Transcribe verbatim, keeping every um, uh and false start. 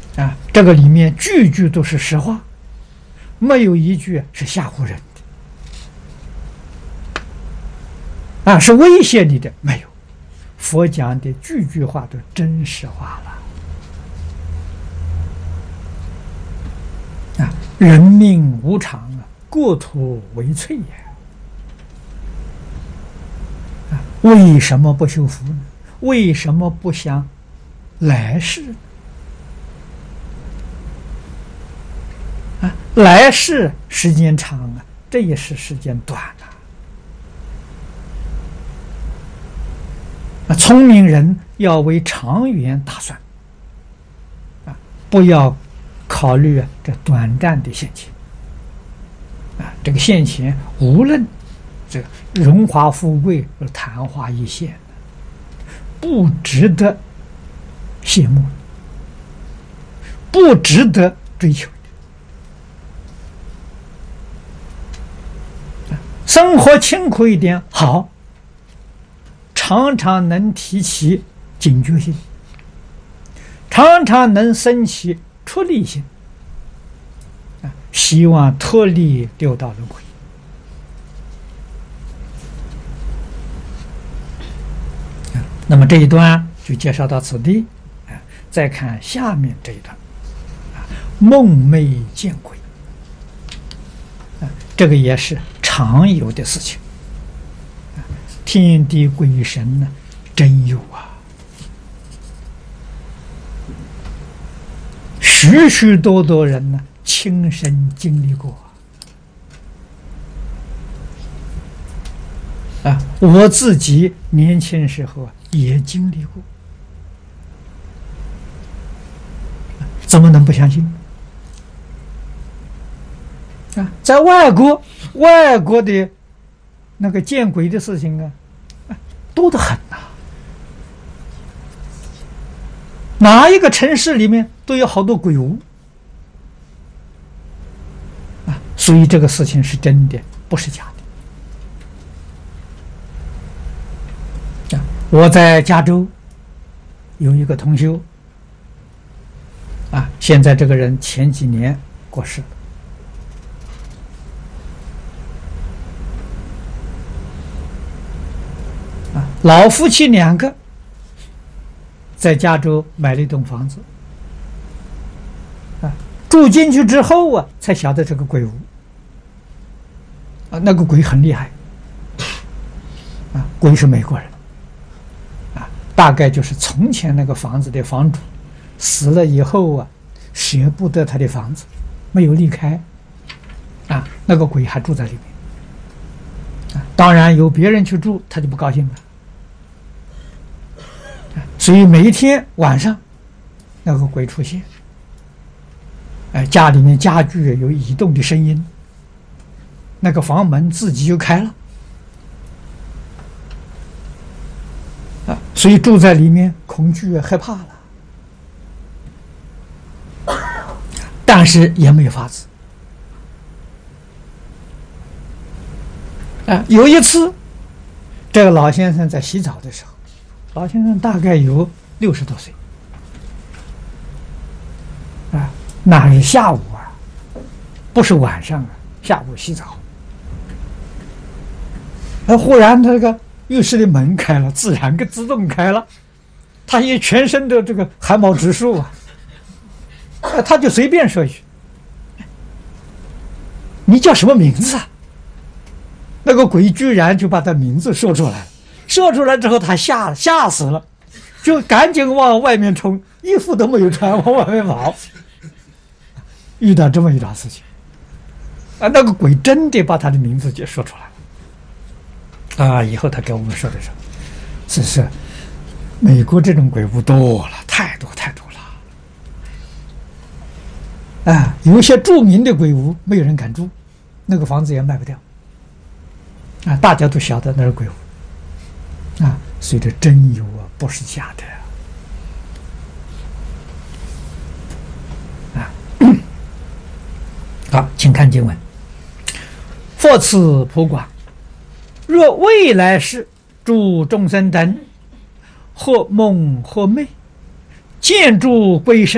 啊，这个里面句句都是实话，没有一句是吓唬人的，啊，是威胁你的，没有。佛讲的句句话都真实话了，啊，人命无常啊，过土为脆呀，啊，为什么不修福呢？为什么不想来世？啊，来世时间长啊，这一世时间短啊。啊，聪明人要为长远打算，啊，不要考虑啊这短暂的现钱。啊，这个现钱无论这个荣华富贵、昙花一现，不值得羡慕，不值得追求。生活清苦一点好，常常能提起警觉性，常常能升起出离心，啊，希望脱离六道轮回。那么这一段就介绍到此地，啊，再看下面这一段，啊，梦寐见鬼，啊，这个也是常有的事情，啊，天地鬼神呢，真有啊，许许多多人呢，亲身经历过。啊，我自己年轻时候啊也经历过，怎么能不相信？啊，在外国，外国的那个见鬼的事情啊，多得很呐、啊，哪一个城市里面都有好多鬼屋啊，所以这个事情是真的，不是假的。我在加州有一个同修啊，现在这个人前几年过世了啊，老夫妻两个在加州买了一栋房子啊，住进去之后啊，才晓得这个鬼屋啊，那个鬼很厉害啊，鬼是美国人。大概就是从前那个房子的房主死了以后啊，舍不得他的房子，没有离开，啊，那个鬼还住在里面，啊，当然有别人去住，他就不高兴了，啊，所以每一天晚上，那个鬼出现，哎，家里面家具有移动的声音，那个房门自己就开了。所以住在里面恐惧害怕了，但是也没有法子。啊，有一次，这个老先生在洗澡的时候，老先生大概有六十多岁，啊，那是下午啊，不是晚上啊，下午洗澡。而忽然他这个浴室的门开了，自然个自动开了，他也全身的这个汗毛直竖啊，他就随便说一句：“你叫什么名字啊？”那个鬼居然就把他名字说出来了，说出来之后他吓吓死了，就赶紧往外面冲，衣服都没有穿，往外面跑。遇到这么一桩事情啊，那个鬼真的把他的名字就说出来了。啊！以后他给我们说的时候，只是美国这种鬼屋多了，太多太多了。啊，有一些著名的鬼屋，没有人敢住，那个房子也卖不掉。啊，大家都晓得那是鬼屋。啊，所以这真有啊，不是假的。啊，好，请看经文：佛此普广。若未来世诸众生等，或梦或寐，见诸鬼神。